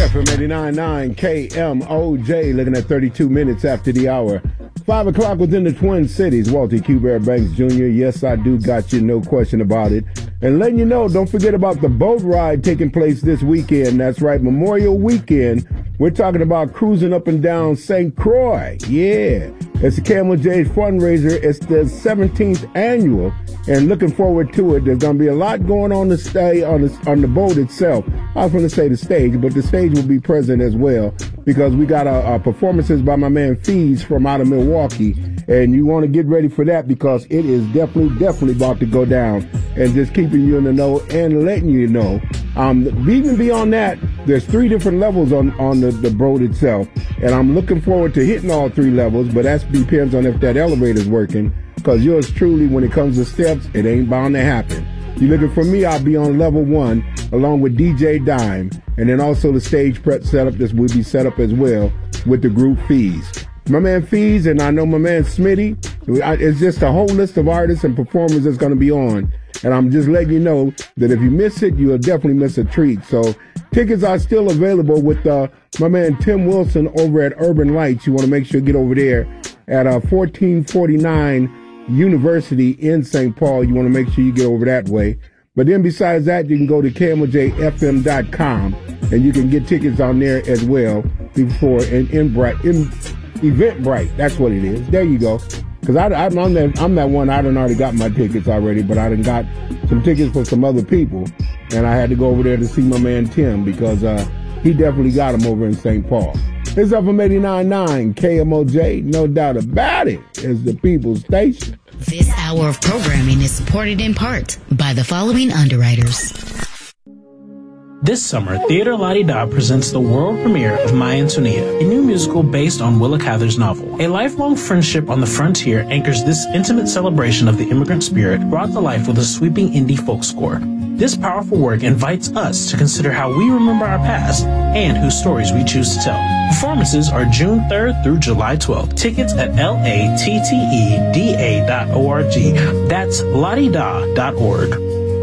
FM 89.9 KMOJ, looking at 32 minutes after the hour. 5 o'clock within the Twin Cities. Walter Q. Bear Banks Jr. Yes, I do got you, no question about it. And letting you know, don't forget about the boat ride taking place this weekend. That's right, Memorial Weekend. We're talking about cruising up and down St. Croix. Yeah, it's the KMOJ fundraiser. It's the 17th annual, and looking forward to it. There's going to be a lot going on to stay on the boat itself. I was going to say the stage, but the stage will be present as well, because we got performances by my man Fees from out of Milwaukee, and you want to get ready for that, because it is definitely about to go down. And just keeping you in the know and letting you know. Even beyond that, there's 3 different levels on the boat itself, and I'm looking forward to hitting all 3 levels, but that depends on if that elevator's working, because yours truly, when it comes to steps, it ain't bound to happen. You're looking for me, I'll be on level 1, along with DJ Dime, and then also the stage prep setup. This will be set up as well with the group Fees. My man Fees, and I know my man Smitty. It's just a whole list of artists and performers that's going to be on. And I'm just letting you know that if you miss it, you'll definitely miss a treat. So tickets are still available with my man Tim Wilson over at Urban Lights. You want to make sure you get over there at 1449 University in St. Paul. You want to make sure you get over that way. But then besides that, you can go to KMOJFM.com and you can get tickets on there as well before Eventbrite. That's what it is. There you go. Because I'm that one, I done already got my tickets already, but I done got some tickets for some other people, and I had to go over there to see my man Tim, because he definitely got them over in St. Paul. It's up from 89.9 KMOJ, no doubt about it. It's the People's Station. This hour of programming is supported in part by the following underwriters. This summer, Theater Lottie Da presents the world premiere of My Antonia, a new musical based on Willa Cather's novel. A lifelong friendship on the frontier anchors this intimate celebration of the immigrant spirit, brought to life with a sweeping indie folk score. This powerful work invites us to consider how we remember our past and whose stories we choose to tell. Performances are June 3rd through July 12th. Tickets at latteda.org. That's lottida.org.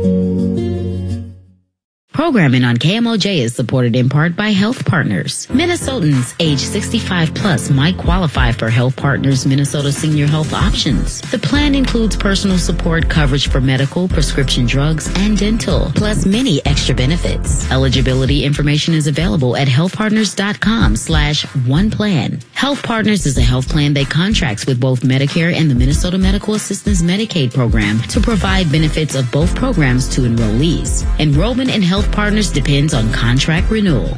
Programming on KMOJ is supported in part by Health Partners. Minnesotans age 65 plus might qualify for Health Partners Minnesota Senior Health Options. The plan includes personal support coverage for medical, prescription drugs, and dental, plus many extra benefits. Eligibility information is available at healthpartners.com/oneplan. Health Partners is a health plan that contracts with both Medicare and the Minnesota Medical Assistance Medicaid program to provide benefits of both programs to enrollees. Enrollment in Health Partners depends on contract renewal.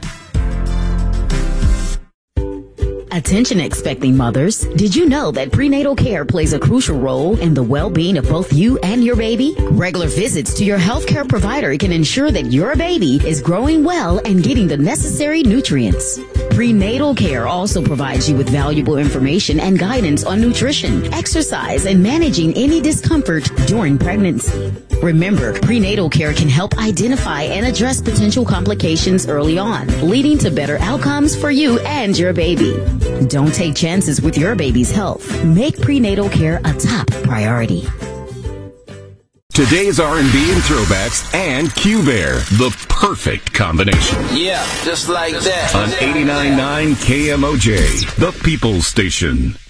Attention expecting mothers. Did you know that prenatal care plays a crucial role in the well-being of both you and your baby? Regular visits to your healthcare provider can ensure that your baby is growing well and getting the necessary nutrients. Prenatal care also provides you with valuable information and guidance on nutrition, exercise, and managing any discomfort during pregnancy. Remember, prenatal care can help identify and address potential complications early on, leading to better outcomes for you and your baby. Don't take chances with your baby's health. Make prenatal care a top priority. Today's R&B and throwbacks and Q-Bear, the perfect combination. Yeah, just like that. On 89.9 KMOJ, the People's Station.